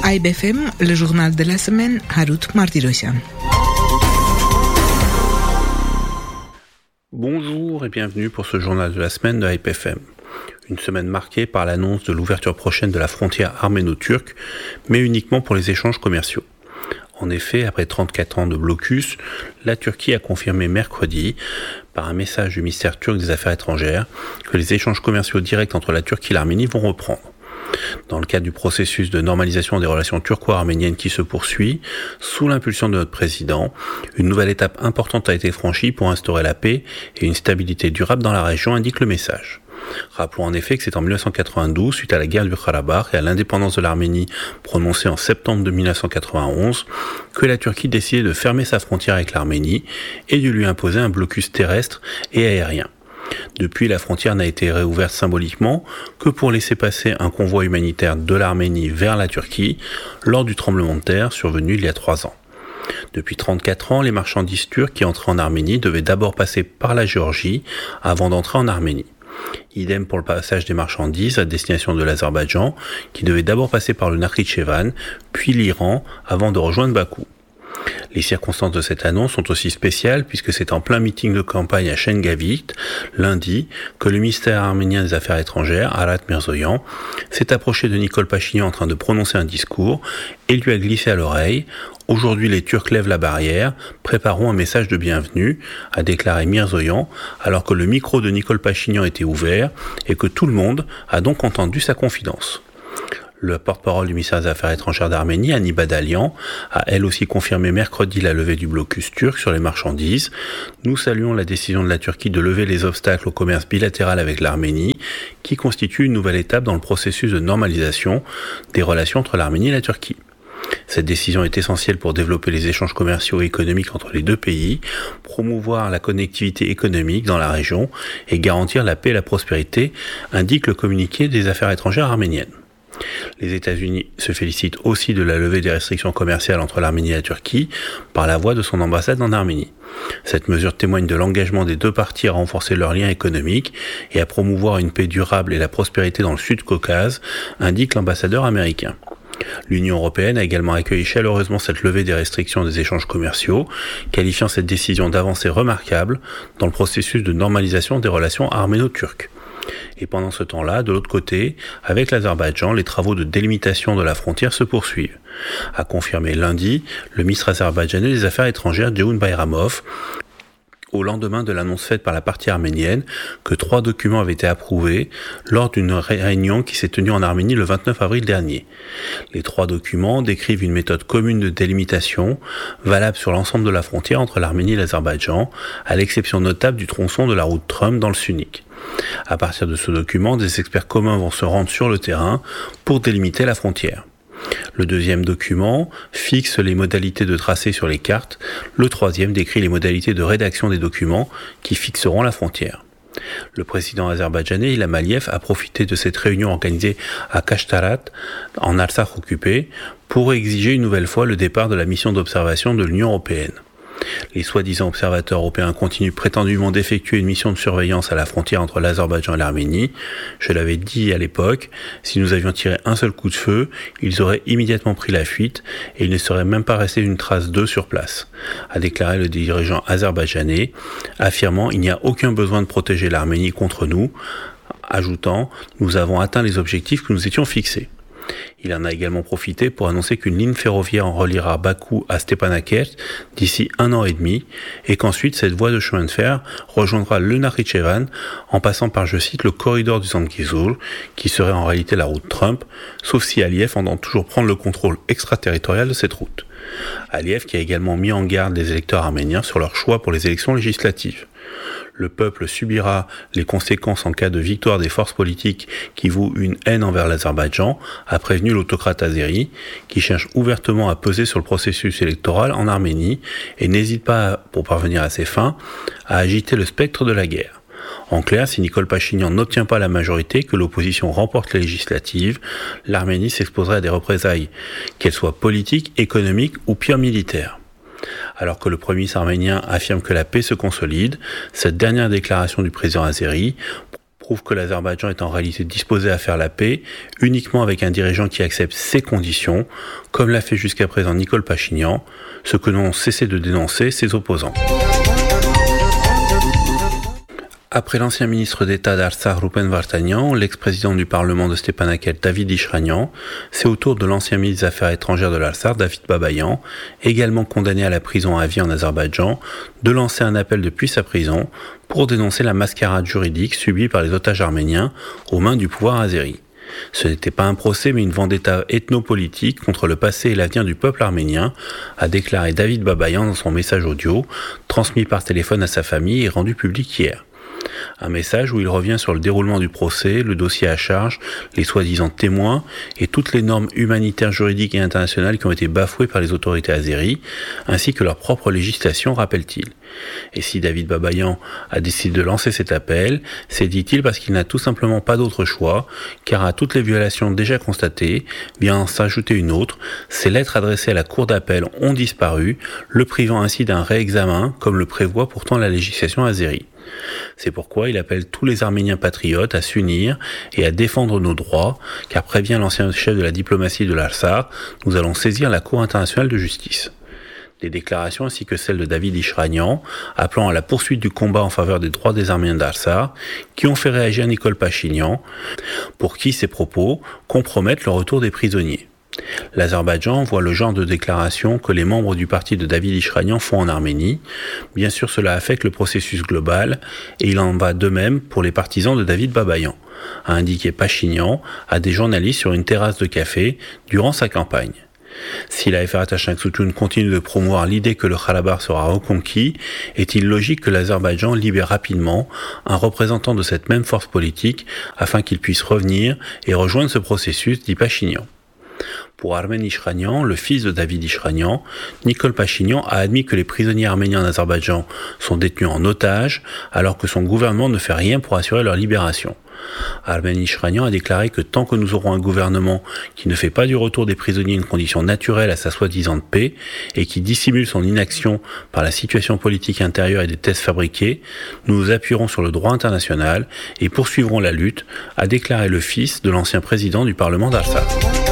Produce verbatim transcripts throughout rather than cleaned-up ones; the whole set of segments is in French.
A I B F M, le journal de la semaine, Harout Martirosyan. Bonjour et bienvenue pour ce journal de la semaine de A I B F M. Une semaine marquée par l'annonce de l'ouverture prochaine de la frontière arméno-turque, mais uniquement pour les échanges commerciaux. En effet, après trente-quatre ans de blocus, la Turquie a confirmé mercredi, par un message du ministère turc des Affaires étrangères, que les échanges commerciaux directs entre la Turquie et l'Arménie vont reprendre. Dans le cadre du processus de normalisation des relations turco-arméniennes qui se poursuit, sous l'impulsion de notre président, une nouvelle étape importante a été franchie pour instaurer la paix et une stabilité durable dans la région, indique le message. Rappelons en effet que c'est en dix-neuf cent quatre-vingt-douze, suite à la guerre du Karabakh et à l'indépendance de l'Arménie prononcée en septembre de dix-neuf cent quatre-vingt-onze, que la Turquie décidait de fermer sa frontière avec l'Arménie et de lui imposer un blocus terrestre et aérien. Depuis, la frontière n'a été réouverte symboliquement que pour laisser passer un convoi humanitaire de l'Arménie vers la Turquie lors du tremblement de terre survenu il y a trois ans. Depuis trente-quatre ans, les marchandises turques qui entraient en Arménie devaient d'abord passer par la Géorgie avant d'entrer en Arménie. Idem pour le passage des marchandises à destination de l'Azerbaïdjan, qui devait d'abord passer par le Nakhitchevan, puis l'Iran, avant de rejoindre Bakou. Les circonstances de cette annonce sont aussi spéciales puisque c'est en plein meeting de campagne à Şengavit, lundi, que le ministère arménien des Affaires étrangères, Arat Mirzoyan, s'est approché de Nikol Pachinian en train de prononcer un discours et lui a glissé à l'oreille « Aujourd'hui les Turcs lèvent la barrière, préparons un message de bienvenue », a déclaré Mirzoyan, alors que le micro de Nikol Pachinian était ouvert et que tout le monde a donc entendu sa confidence. Le porte-parole du ministère des Affaires étrangères d'Arménie, Hani Badalian, a elle aussi confirmé mercredi la levée du blocus turc sur les marchandises. Nous saluons la décision de la Turquie de lever les obstacles au commerce bilatéral avec l'Arménie, qui constitue une nouvelle étape dans le processus de normalisation des relations entre l'Arménie et la Turquie. Cette décision est essentielle pour développer les échanges commerciaux et économiques entre les deux pays, promouvoir la connectivité économique dans la région et garantir la paix et la prospérité, indique le communiqué des Affaires étrangères arméniennes. Les États-Unis se félicitent aussi de la levée des restrictions commerciales entre l'Arménie et la Turquie par la voie de son ambassade en Arménie. Cette mesure témoigne de l'engagement des deux parties à renforcer leurs liens économiques et à promouvoir une paix durable et la prospérité dans le Sud-Caucase, indique l'ambassadeur américain. L'Union européenne a également accueilli chaleureusement cette levée des restrictions des échanges commerciaux, qualifiant cette décision d'avancée remarquable dans le processus de normalisation des relations arméno-turques. Et pendant ce temps-là, de l'autre côté, avec l'Azerbaïdjan, les travaux de délimitation de la frontière se poursuivent. A confirmé lundi le ministre azerbaïdjanais des Affaires étrangères, Ceyhun Bayramov, au lendemain de l'annonce faite par la partie arménienne que trois documents avaient été approuvés lors d'une réunion qui s'est tenue en Arménie le vingt-neuf avril dernier. Les trois documents décrivent une méthode commune de délimitation valable sur l'ensemble de la frontière entre l'Arménie et l'Azerbaïdjan, à l'exception notable du tronçon de la route Trump dans le Sunnik. À partir de ce document, des experts communs vont se rendre sur le terrain pour délimiter la frontière. Le deuxième document fixe les modalités de tracé sur les cartes. Le troisième décrit les modalités de rédaction des documents qui fixeront la frontière. Le président azerbaïdjanais Ilham Aliyev a profité de cette réunion organisée à Kashtarat, en Artsakh occupé, pour exiger une nouvelle fois le départ de la mission d'observation de l'Union européenne. Les soi-disant observateurs européens continuent prétendument d'effectuer une mission de surveillance à la frontière entre l'Azerbaïdjan et l'Arménie. Je l'avais dit à l'époque, si nous avions tiré un seul coup de feu, ils auraient immédiatement pris la fuite et il ne serait même pas resté une trace d'eux sur place, a déclaré le dirigeant azerbaïdjanais, affirmant il n'y a aucun besoin de protéger l'Arménie contre nous, ajoutant nous avons atteint les objectifs que nous étions fixés. Il en a également profité pour annoncer qu'une ligne ferroviaire en reliera Bakou à Stepanakert d'ici un an et demi et qu'ensuite cette voie de chemin de fer rejoindra le Nakhitchevan en passant par, je cite, le corridor du Zangezur, qui serait en réalité la route Trump, sauf si Aliyev entend toujours prendre le contrôle extraterritorial de cette route. Aliyev qui a également mis en garde les électeurs arméniens sur leur choix pour les élections législatives. Le peuple subira les conséquences en cas de victoire des forces politiques qui vouent une haine envers l'Azerbaïdjan, a prévenu l'autocrate azéri, qui cherche ouvertement à peser sur le processus électoral en Arménie et n'hésite pas, pour parvenir à ses fins, à agiter le spectre de la guerre. En clair, si Nikol Pachinian n'obtient pas la majorité, que l'opposition remporte les législatives, l'Arménie s'exposerait à des représailles, qu'elles soient politiques, économiques ou pire militaires. Alors que le premier ministre arménien affirme que la paix se consolide, cette dernière déclaration du président azéri prouve que l'Azerbaïdjan est en réalité disposé à faire la paix uniquement avec un dirigeant qui accepte ses conditions, comme l'a fait jusqu'à présent Nicole Pachinian, ce que n'ont cessé de dénoncer ses opposants. Après l'ancien ministre d'État d'Artsakh Rupen Vartanian, l'ex-président du Parlement de Stepanakert David Ishranian, c'est au tour de l'ancien ministre des Affaires étrangères de l'Artsakh David Babayan, également condamné à la prison à vie en Azerbaïdjan, de lancer un appel depuis sa prison pour dénoncer la mascarade juridique subie par les otages arméniens aux mains du pouvoir azéri. Ce n'était pas un procès mais une vendetta ethnopolitique contre le passé et l'avenir du peuple arménien, a déclaré David Babayan dans son message audio, transmis par téléphone à sa famille et rendu public hier. Un message où il revient sur le déroulement du procès, le dossier à charge, les soi-disant témoins et toutes les normes humanitaires, juridiques et internationales qui ont été bafouées par les autorités azéries, ainsi que leur propre législation, rappelle-t-il. Et si David Babayan a décidé de lancer cet appel, c'est, dit-il, parce qu'il n'a tout simplement pas d'autre choix, car à toutes les violations déjà constatées, vient s'ajouter une autre, ces lettres adressées à la cour d'appel ont disparu, le privant ainsi d'un réexamen, comme le prévoit pourtant la législation azérie. C'est pourquoi il appelle tous les Arméniens patriotes à s'unir et à défendre nos droits, car prévient l'ancien chef de la diplomatie de l'Artsakh, nous allons saisir la Cour internationale de justice. Des déclarations ainsi que celles de David Ishranian, appelant à la poursuite du combat en faveur des droits des Arméniens d'Artsakh, qui ont fait réagir Nicole Pachinian, pour qui ces propos compromettent le retour des prisonniers. L'Azerbaïdjan voit le genre de déclaration que les membres du parti de David Ishranian font en Arménie. Bien sûr, cela affecte le processus global et il en va de même pour les partisans de David Babayan, a indiqué Pachinian à des journalistes sur une terrasse de café durant sa campagne. Si la F R H Nachtsutun continue de promouvoir l'idée que le Karabakh sera reconquis, est-il logique que l'Azerbaïdjan libère rapidement un représentant de cette même force politique afin qu'il puisse revenir et rejoindre ce processus, dit Pachinian. Pour Armen Ishranian, le fils de David Ishranian, Nicole Pachinian a admis que les prisonniers arméniens en Azerbaïdjan sont détenus en otage, alors que son gouvernement ne fait rien pour assurer leur libération. Armen Ishranian a déclaré que tant que nous aurons un gouvernement qui ne fait pas du retour des prisonniers une condition naturelle à sa soi-disant paix et qui dissimule son inaction par la situation politique intérieure et des thèses fabriquées, nous nous appuierons sur le droit international et poursuivrons la lutte, a déclaré le fils de l'ancien président du Parlement d'Artsakh.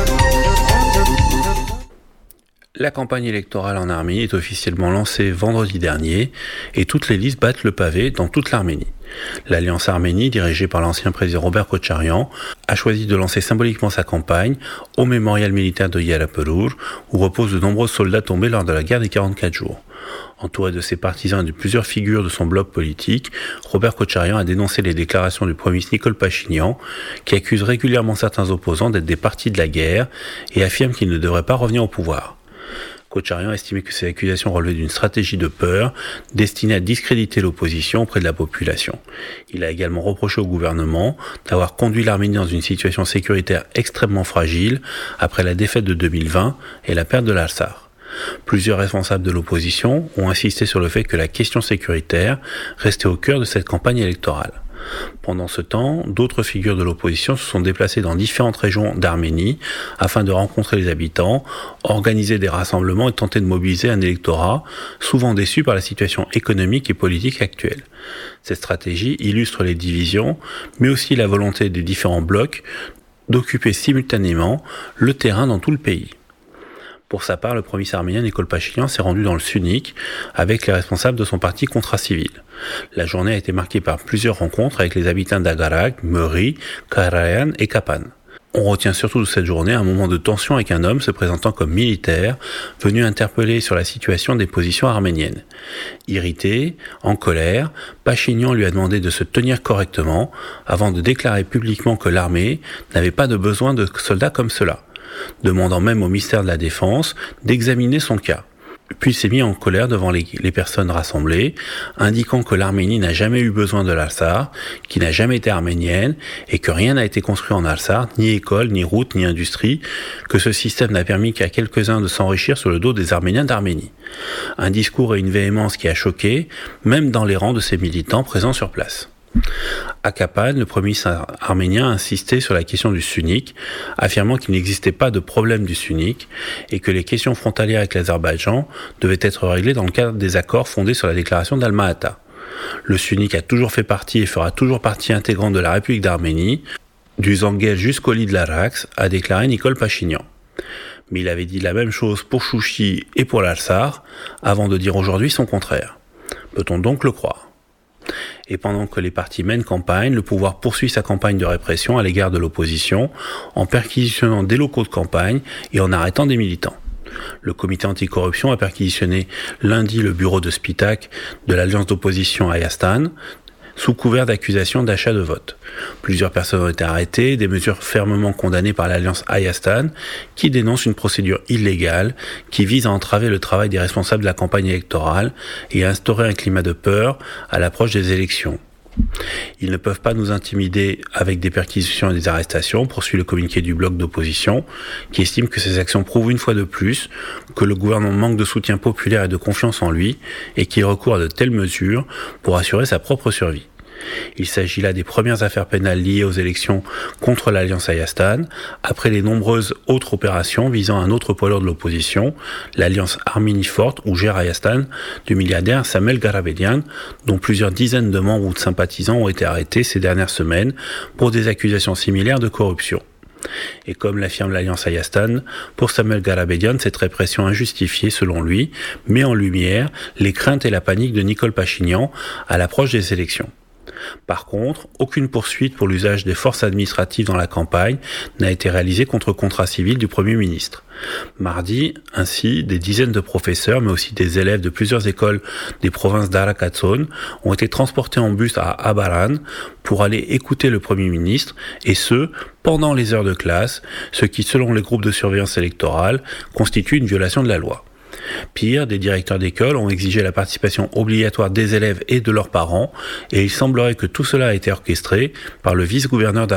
La campagne électorale en Arménie est officiellement lancée vendredi dernier et toutes les listes battent le pavé dans toute l'Arménie. L'Alliance Arménie, dirigée par l'ancien président Robert Kocharian, a choisi de lancer symboliquement sa campagne au mémorial militaire de Yarapurur, où reposent de nombreux soldats tombés lors de la guerre des quarante-quatre jours. Entouré de ses partisans et de plusieurs figures de son bloc politique, Robert Kocharian a dénoncé les déclarations du Premier ministre Nicole Pachinian, qui accuse régulièrement certains opposants d'être des partis de la guerre et affirme qu'ils ne devraient pas revenir au pouvoir. Kocharian a estimé que ces accusations relevaient d'une stratégie de peur destinée à discréditer l'opposition auprès de la population. Il a également reproché au gouvernement d'avoir conduit l'Arménie dans une situation sécuritaire extrêmement fragile après la défaite de deux mille vingt et la perte de l'Artsakh. Plusieurs responsables de l'opposition ont insisté sur le fait que la question sécuritaire restait au cœur de cette campagne électorale. Pendant ce temps, d'autres figures de l'opposition se sont déplacées dans différentes régions d'Arménie afin de rencontrer les habitants, organiser des rassemblements et tenter de mobiliser un électorat souvent déçu par la situation économique et politique actuelle. Cette stratégie illustre les divisions, mais aussi la volonté des différents blocs d'occuper simultanément le terrain dans tout le pays. Pour sa part, le premier ministre arménien Nicole Pachinian s'est rendu dans le Sunik avec les responsables de son parti Contrat Civil. La journée a été marquée par plusieurs rencontres avec les habitants d'Agarak, Meri, Karayan et Kapan. On retient surtout de cette journée un moment de tension avec un homme se présentant comme militaire, venu interpeller sur la situation des positions arméniennes. Irrité, en colère, Pachinian lui a demandé de se tenir correctement avant de déclarer publiquement que l'armée n'avait pas de besoin de soldats comme cela, demandant même au ministère de la Défense d'examiner son cas. Puis il s'est mis en colère devant les, les personnes rassemblées, indiquant que l'Arménie n'a jamais eu besoin de l'Artsakh, qui n'a jamais été arménienne, et que rien n'a été construit en Artsakh, ni école, ni route, ni industrie, que ce système n'a permis qu'à quelques-uns de s'enrichir sur le dos des Arméniens d'Arménie. Un discours et une véhémence qui a choqué, même dans les rangs de ces militants présents sur place. À Kapan, le premier ministre arménien a insisté sur la question du Sunik, affirmant qu'il n'existait pas de problème du Sunik et que les questions frontalières avec l'Azerbaïdjan devaient être réglées dans le cadre des accords fondés sur la déclaration d'Alma-Ata. Le sunnique a toujours fait partie et fera toujours partie intégrante de la République d'Arménie, du Zangel jusqu'au lit de l'Arax, a déclaré Nicole Pachinian. Mais il avait dit la même chose pour Chouchi et pour l'Alsar, avant de dire aujourd'hui son contraire. Peut-on donc le croire ? Et pendant que les partis mènent campagne, le pouvoir poursuit sa campagne de répression à l'égard de l'opposition, en perquisitionnant des locaux de campagne et en arrêtant des militants. Le comité anticorruption a perquisitionné lundi le bureau de Spitak de l'alliance d'opposition Hayastan, sous couvert d'accusations d'achat de vote. Plusieurs personnes ont été arrêtées, des mesures fermement condamnées par l'alliance Hayastan, qui dénonce une procédure illégale qui vise à entraver le travail des responsables de la campagne électorale et à instaurer un climat de peur à l'approche des élections. Ils ne peuvent pas nous intimider avec des perquisitions et des arrestations, poursuit le communiqué du bloc d'opposition, qui estime que ces actions prouvent une fois de plus que le gouvernement manque de soutien populaire et de confiance en lui, et qu'il recourt à de telles mesures pour assurer sa propre survie. Il s'agit là des premières affaires pénales liées aux élections contre l'alliance Hayastan, après les nombreuses autres opérations visant un autre poids lourd de l'opposition, l'alliance Arménie Forte ou gère Hayastan du milliardaire Samuel Garabedian, dont plusieurs dizaines de membres ou de sympathisants ont été arrêtés ces dernières semaines pour des accusations similaires de corruption. Et comme l'affirme l'alliance Hayastan, pour Samuel Garabedian, cette répression injustifiée, selon lui, met en lumière les craintes et la panique de Nicole Pachinian à l'approche des élections. Par contre, aucune poursuite pour l'usage des forces administratives dans la campagne n'a été réalisée contre contrat civil du Premier ministre. Mardi, ainsi, des dizaines de professeurs, mais aussi des élèves de plusieurs écoles des provinces d'Arakatson ont été transportés en bus à Abaran pour aller écouter le Premier ministre, et ce, pendant les heures de classe, ce qui, selon les groupes de surveillance électorale, constitue une violation de la loi. Pire, des directeurs d'école ont exigé la participation obligatoire des élèves et de leurs parents, et il semblerait que tout cela a été orchestré par le vice-gouverneur d'Arakatson.